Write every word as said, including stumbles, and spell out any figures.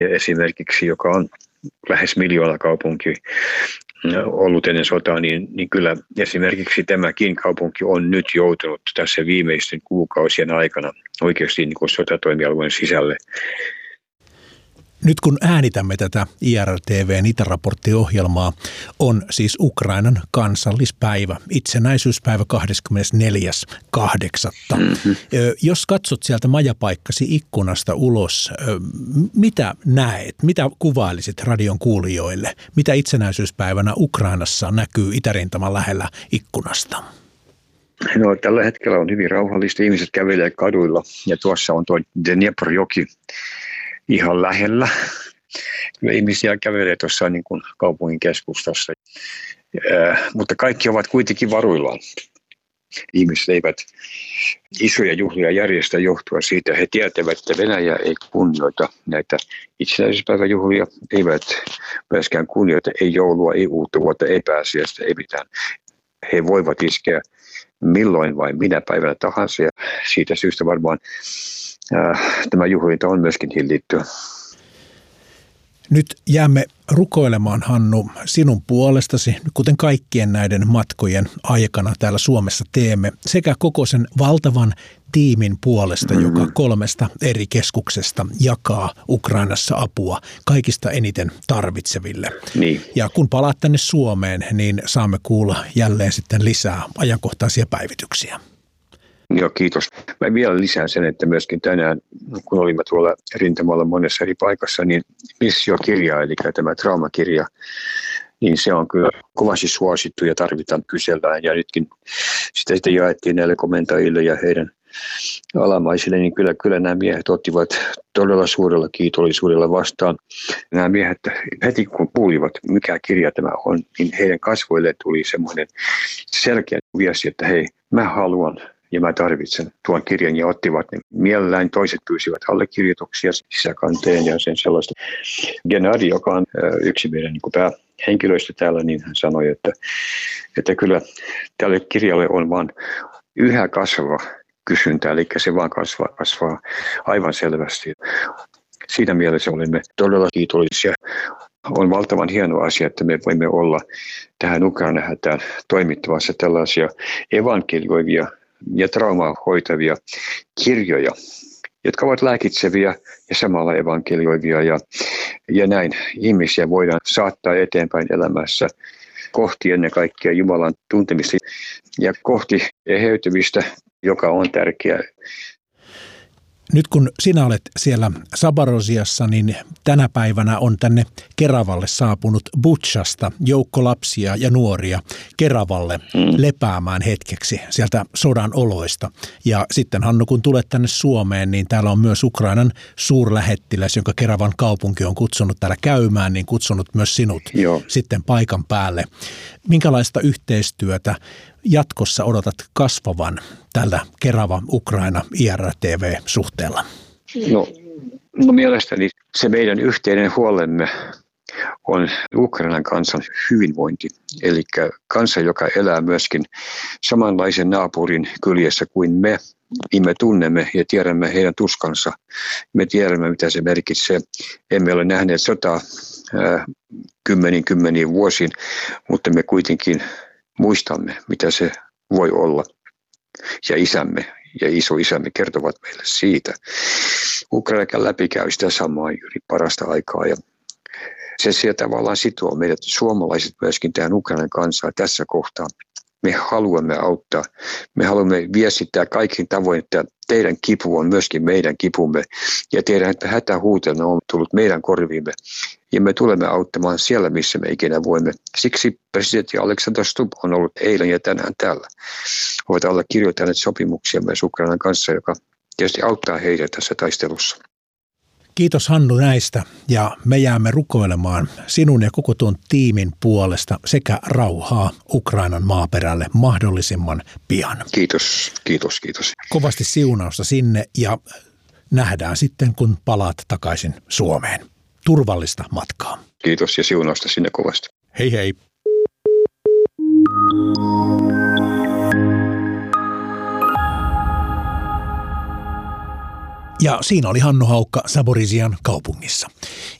esimerkiksi, joka on lähes miljoona kaupunki ollut ennen sotaa, niin, niin kyllä esimerkiksi tämäkin kaupunki on nyt joutunut tässä viimeisten kuukausien aikana oikeasti niin kuin sotatoimialueen sisälle. Nyt kun äänitämme tätä I R T V:n itäraporttiohjelmaa, on siis Ukrainan kansallispäivä, itsenäisyyspäivä kahdeskymmenesneljäs kahdeksatta Mm-hmm. Jos katsot sieltä majapaikkasi ikkunasta ulos, mitä näet, mitä kuvailisit radion kuulijoille, mitä itsenäisyyspäivänä Ukrainassa näkyy itärintaman lähellä ikkunasta? No, tällä hetkellä on hyvin rauhallista, ihmiset kävelee kaduilla ja tuossa on tuo Dnepr-joki ihan lähellä. Ihmisiä kävelee tuossa niin kuin kaupungin keskustassa, äh, mutta kaikki ovat kuitenkin varuillaan. Ihmiset eivät isoja juhlia järjestä johtua siitä. He tietävät, että Venäjä ei kunnioita näitä itsenäisyyspäiväjuhlia, eivät myöskään kunnioita ei joulua, ei uutta vuotta, ei pääsiäistä, ei mitään. He voivat iskeä milloin vai minä päivänä tahansa ja siitä syystä varmaan äh, tämä juhlinta on myöskin hillittyä. Nyt jäämme rukoilemaan, Hannu, sinun puolestasi, kuten kaikkien näiden matkojen aikana täällä Suomessa teemme, sekä koko sen valtavan tiimin puolesta, mm-hmm. joka kolmesta eri keskuksesta jakaa Ukrainassa apua kaikista eniten tarvitseville. Niin. Ja kun palaat tänne Suomeen, niin saamme kuulla jälleen sitten lisää ajankohtaisia päivityksiä. Joo, kiitos. Mä vielä lisään sen, että myöskin tänään, kun olimme tuolla rintamalla monessa eri paikassa, niin missiokirja, eli tämä traumakirja, niin se on kyllä kovasti suosittu ja tarvitaan kysellään. Ja nytkin sitä sitten jaettiin näille komentajille ja heidän alamaisille, niin kyllä, kyllä nämä miehet ottivat todella suurella kiitollisuudella vastaan. Nämä miehet heti kun kuulivat, mikä kirja tämä on, niin heidän kasvoilleen tuli semmoinen selkeä viesti, että hei, mä haluan ja mä tarvitsen tuon kirjan ja ottivat ne mielellään. Toiset pyysivät allekirjoituksia sisäkanteen ja sen sellaista. Gennadi, joka on yksi meidän niin kuin päähenkilöistä täällä, niin hän sanoi, että, että kyllä tälle kirjalle on vaan yhä kasvava kysyntä, eli se vaan kasvaa, kasvaa aivan selvästi. Siinä mielessä olemme todella kiitollisia. On valtavan hieno asia, että me voimme olla tähän Ukrainan hätään toimittamassa tällaisia evankelioivia ja traumaa hoitavia kirjoja, jotka ovat lääkitseviä ja samalla evankelioivia ja, ja näin ihmisiä voidaan saattaa eteenpäin elämässä kohti ennen kaikkea Jumalan tuntemista ja kohti eheytymistä, joka on tärkeää. Nyt kun sinä olet siellä Zaporozhiassa, niin tänä päivänä on tänne Keravalle saapunut Butšasta joukko lapsia ja nuoria Keravalle mm. lepäämään hetkeksi sieltä sodan oloista. Ja sitten, Hannu, kun tulet tänne Suomeen, niin täällä on myös Ukrainan suurlähettiläs, jonka Keravan kaupunki on kutsunut täällä käymään, niin kutsunut myös sinut Joo. sitten paikan päälle. Minkälaista yhteistyötä jatkossa odotat kasvavan tällä Kerava-Ukraina I R T V-suhteella? No, no mielestäni se meidän yhteinen huolemme on Ukrainan kansan hyvinvointi, eli kansa, joka elää myöskin samanlaisen naapurin kyljessä kuin me, niin me tunnemme ja tiedämme heidän tuskansa. Me tiedämme, mitä se merkitsee. Emme ole nähneet sotaa ää, kymmenin kymmeniin vuosiin, mutta me kuitenkin muistamme, mitä se voi olla. Ja isämme ja isoisämme kertovat meille siitä. Ukraina läpikäy sitä samaa juuri parasta aikaa ja se siellä tavallaan sitoo meidät suomalaiset myöskin tähän Ukrainan kansaa tässä kohtaa. Me haluamme auttaa. Me haluamme viestittää kaikin tavoin, että teidän kipu on myöskin meidän kipumme ja teidän hätähuutelma on tullut meidän korviimme. Ja me tulemme auttamaan siellä, missä me ikinä voimme. Siksi presidentti Alexander Stubb on ollut eilen ja tänään täällä. Ovat allekirjoittaneet sopimuksia myös Ukrainan kanssa, joka tietysti auttaa heitä tässä taistelussa. Kiitos, Hannu, näistä, ja me jäämme rukoilemaan sinun ja koko tuon tiimin puolesta sekä rauhaa Ukrainan maaperälle mahdollisimman pian. Kiitos, kiitos, kiitos. Kovasti siunausta sinne ja nähdään sitten, kun palaat takaisin Suomeen. Turvallista matkaa. Kiitos ja siunausta sinne kovasti. Hei hei. Ja siinä oli Hannu Haukka Zaporizhian kaupungissa.